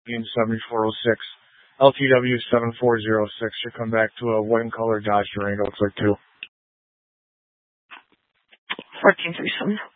7406. LTW 7406 should come back to a white and color Dodge Durango, looks like too. 1437.